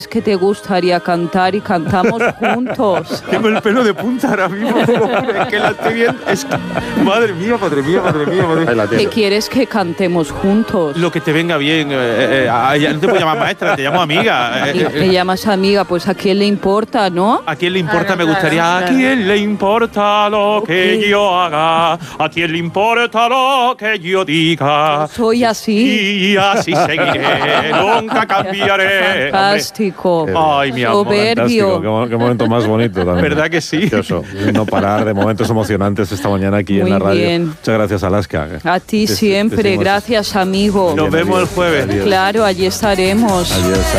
que te gustaría cantar y cantamos juntos. Tengo el pelo de punta ahora mismo. Es que la estoy viendo. Es que, madre mía. ¿Qué quieres que cantemos juntos? Lo que te venga bien. No te puedo llamar maestra, te llamo amiga. ¿Me llamas amiga? Pues ¿a quién le importa, no? ¿A quién le importa? Me gustaría. ¿A quién le importa lo que yo haga? ¿A quién le importa lo que yo diga? Soy así. Y así seguiré. Nunca cambiaré. Fantástico. Ay, mi amor. Soberbio. Qué momento más bonito también. ¿Verdad que sí? Precioso. No parar de momentos emocionantes esta mañana aquí Muy en la radio. bien. Muchas gracias, Alaska. A ti siempre. Gracias, amigo. Nos vemos el jueves. Adiós. Claro, allí estaremos. Adiós.